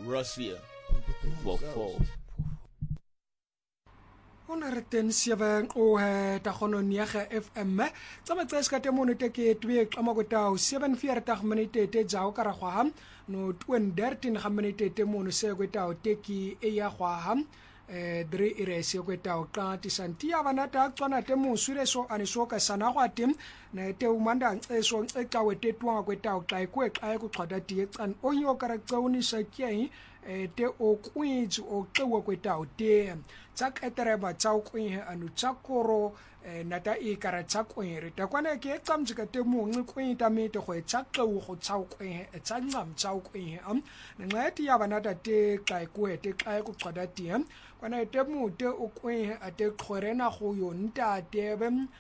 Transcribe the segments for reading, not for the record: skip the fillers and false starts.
Russia for fall. Honorten 7 o ta gononiega FM tsa matsa ska temono te ke twe xama go ta 7:40 minute te jao ka ra gwa no 13 ga minute te mono se go ta te ki e ya gwa dre ire se go ta ka ti santia bana ta tswana te mo swire so ani so ka sana gwa tim na te umanda so e ka we te twa go ta ka ku e ka go xada ti tsan o yo ka ra tsauni sa ke te o kwitsi o qewa kweta o te tsak etereba tsa o kwin anu tsakoro nata e kara tsakwen re ta kwana ke tsamji ka te mo ngi kwin ta me te go tsaqewo go tsa o kwin tsa ngam tsa o kwin nqa ti ya bana ta te ka ku te ka ku qada ti kwana te mo te o kwin a te khorena go yo nta te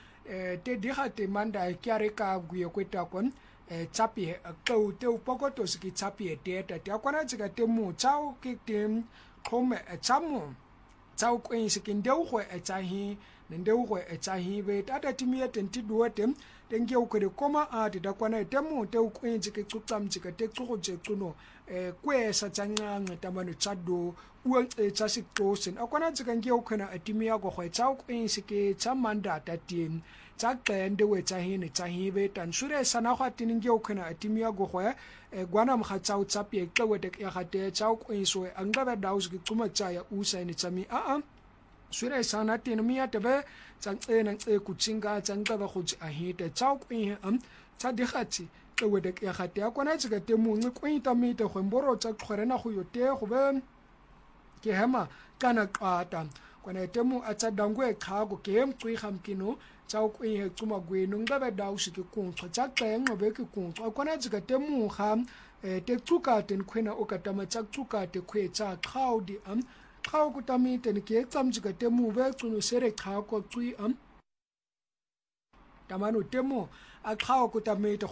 te di ga te manda ke are ka guye kweta kon tsapi qau te upokoto se ki tsapi te ta kwana tsika te mo tsao ke te khome tsamo tsao kweng se ke ndeu go tsahi ndeu go tsahi be tata timie tenti duote tenke o kore koma a te da kwana te mo te kweng tsike tsutsam tsika te tsugo tse tsuno kwe sa tsanga tamano tsado uang tsa siktosen akwana tsika nge o khona atimia go go tsao kweng se ke tsamanda ta tin tsa qende we tsa hine tsa hibe tan sure sana gwa tininge o khona atimia go go gwana mga tsa o tsapie qewe te ya gate tsa o kwiso angabe daus ke tsuma tsa ya usaini tsami sure sana tinmia tebe tsa tsena tse kutsinga tsa ngaba go tsa hite tsa o kwi tsa digatsi qewe te ya gate ya kwana tsika te mo ngi kwita mite go mboro tsa khorena go yote go be ke hema kana qata kwana te mo a tsa dangwe khago ke mqwi khamkino tsa o kwi tsuma gweno ngabe daus ke kuntswa tsa qengo be ke kuntswa kwana tsika te mo ga te tsuka te nkhwena o katama tsa tsuka te khwetsa cloud khao kutamite ni ke tsamjika te mo be tsuno sere khako tswi tamano te mo a khao kutamite